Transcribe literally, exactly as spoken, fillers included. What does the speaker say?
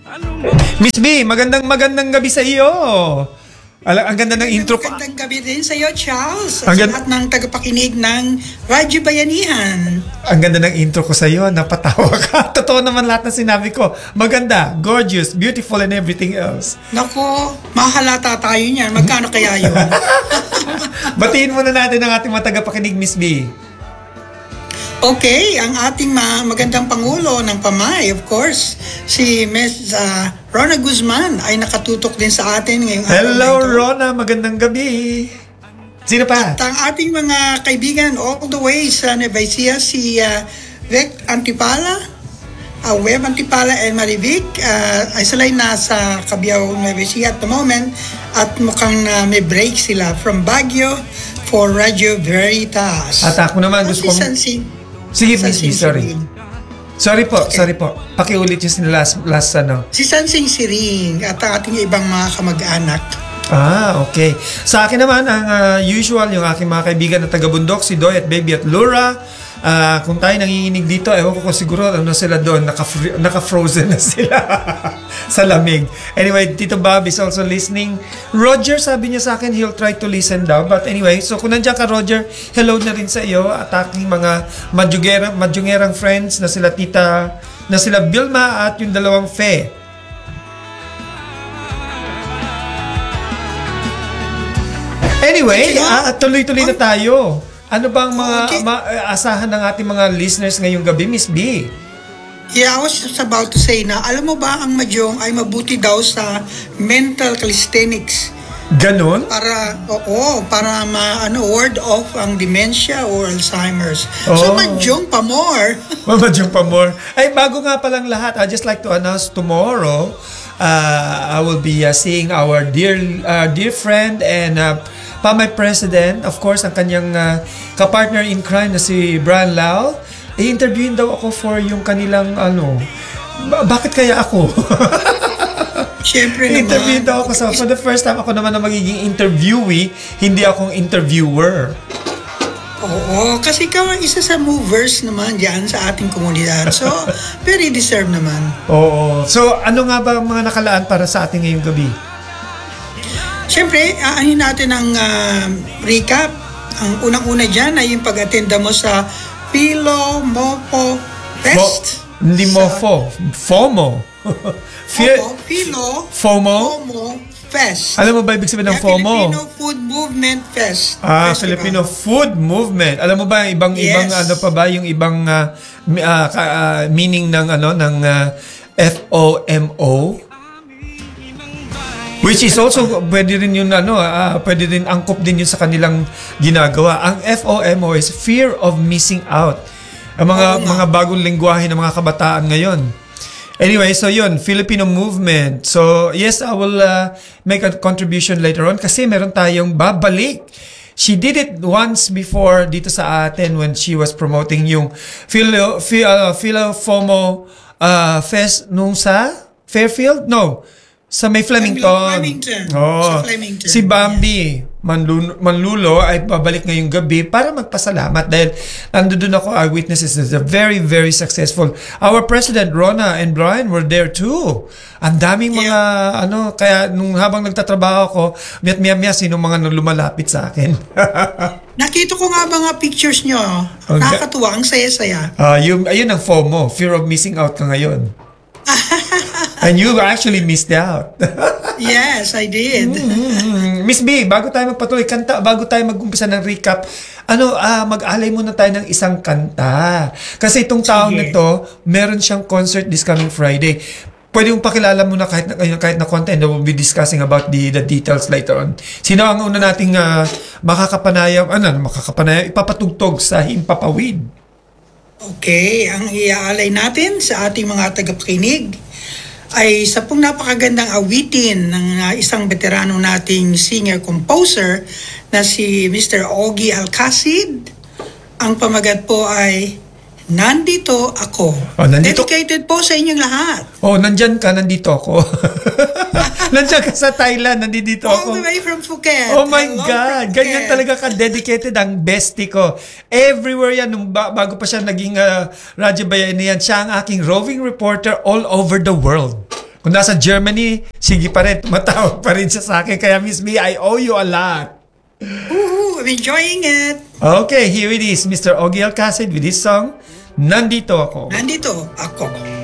Miss B, magandang magandang gabi sa iyo. Ala, ang ganda ng intro ko. Magandang gabi din sa iyo, Charles. Ang At sa gan- lahat ng tagapakinig ng Radyo Bayanihan. Ang ganda ng intro ko sa iyo. Napatawa ka. Totoo naman lahat ng sinabi ko. Maganda, gorgeous, beautiful, and everything else. Naku, mahalata tayo niyan. Magkano kaya yun? Batiin muna natin ang ating mga tagapakinig, Miss B. Okay, ang ating ma- magandang Pangulo ng Pamay, of course, si Miz uh, Rona Guzman ay nakatutok din sa atin ngayong araw Hello, na ito. Rona. Magandang gabi. Sino pa? At ang ating mga kaibigan all the way sa Nueva Ecija, si uh, Vic Antipala, uh, Web Antipala and Marivic, uh, ay sila ay nasa Cabiao, Nueva Ecija at the moment at mukhang uh, may break sila from Baguio for Radio Veritas. At ako naman At gusto si kong... Sansin. Sige, Miss B, Sansing sorry. Siring. Sorry po, sorry po. Pakiulit yung last, last ano. Si Sansing Siring at ang ating ibang mga kamag-anak. Ah, okay. Sa akin naman, ang uh, usual, yung aking mga kaibigan na taga-bundok, si Doy at Baby at Laura. Uh, kung tayo nanginginig dito, ewan ko kung siguro ano sila doon, naka- naka-frozen na sila sa lamig. Anyway, Tito Bob is also listening. Roger, sabi niya sa akin, he'll try to listen daw. But anyway, so kung nandiyan ka, Roger, hello na rin sa iyo at aking mga madjungerang, madjungerang friends na sila Tita, na sila Bilma at yung dalawang Fe. Anyway, uh, tuloy-tuloy na tayo. Ano bang mga Okay. ma- asahan ng ating mga listeners ngayong gabi, Miss B? Yeah, I was just about to say na, alam mo ba ang Mahjong ay mabuti daw sa mental calisthenics Ganon? para, oo, para ma, ano, ward off ang dementia or Alzheimer's. Oh. So Mahjong pa more. Mamadyong pa more. Ay, bago nga palang lahat, I'd just like to announce tomorrow, uh, I will be uh, seeing our dear uh, dear friend and uh, Pamay President, of course, ang kanyang uh, kapartner in crime na si Brian Lau. I-interviewin daw ako for yung kanilang, ano, ba- bakit kaya ako? Siyempre naman. I-interviewin daw ako. So, for the first time, ako naman na magiging interviewee, hindi akong interviewer. Oo, kasi ikaw ang isa sa movers naman dyan sa ating komunidad. So, very deserved naman. Oo. So, ano nga ba ang mga nakalaan para sa ating ngayong gabi? Siyempre, aanin natin ang uh, recap. Ang unang-una dyan ay yung pag-attenda mo sa Philo Mopo Fest. Mo, hindi mo fo. FOMO. Fear, Opo, Philo FOMO? Momo Fest. Alam mo ba ibig sabihin ng Yeah, FOMO? Filipino Food Movement Fest. Ah, Festival. Filipino Food Movement. Alam mo ba ibang Yes. ibang ano pa ba yung ibang uh, mi- uh, ka- uh, meaning ng ano ng uh, F O M O? Which is also pwede rin yun ano, uh, pwede rin angkop din yun sa kanilang ginagawa. Ang F O M O is fear of missing out. Ang mga Oo nga. mga bagong lengguwahe ng mga kabataan ngayon. Anyway, so yun, Filipino movement. So, yes, I will uh, make a contribution later on kasi meron tayong babalik. She did it once before dito sa atin when she was promoting yung Philo, Philo, uh, Philo FOMO uh, Fest nung sa Fairfield? No. Sa may Flemington. Flemington. Oh. Sa Flemington. Si Bambi Manlulo, Manlulo ay babalik ngayong gabi para magpasalamat dahil nandoon ako, eyewitnesses, is a very, very successful. Our President Rona and Brian were there too. Ang daming mga, ano, kaya nung habang nagtatrabaho ako, miyat miya miya sino mga nang lumalapit sa akin. Nakita ko nga mga pictures nyo. Okay. Nakakatuwa, ang saya-saya. uh, yung, ayun ang FOMO, fear of missing out ka ngayon. And you actually missed out. Yes, I did. Mm, Miss B, bago tayo magpatuloy, kanta, bago tayo mag-umpisa ng recap, ano, ah, mag-alay muna tayo ng isang kanta. Kasi itong taon na Sige. to, meron siyang concert this coming Friday. Pwede mong pakilala muna kahit na, kahit na konti and we'll be discussing about the the details later on. Sino ang una nating uh, makakapanayam, ano, makakapanayam, ipapatugtog sa Himpapawid? Okay, ang iaalay natin sa ating mga tagapakinig ay sa pong napakagandang awitin ng uh, isang veterano nating singer-composer na si Mister Ogie Alcacid. Ang pamagat po ay Nandito Ako. Oh, nandito- Dedicated po sa inyong lahat. Oh, nandyan ka, nandito ako. Nandyan ka sa Thailand, nandito All ako. the way from Phuket. Oh my Hello God! from Ganyan Phuket. talaga ka-dedicated ang bestie ko. Everywhere yan, nung ba- bago pa siya naging uh, Radyo Bayanihan, siya ang aking roving reporter all over the world. Kung nasa Germany, sige pa rin, tumatawag pa rin siya sa akin. Kaya Miss Mia, I owe you a lot. Woohoo! I'm enjoying it. Okay, here it is, Mister Ogie Alcacid with this song, Nandito Ako. Nandito ako.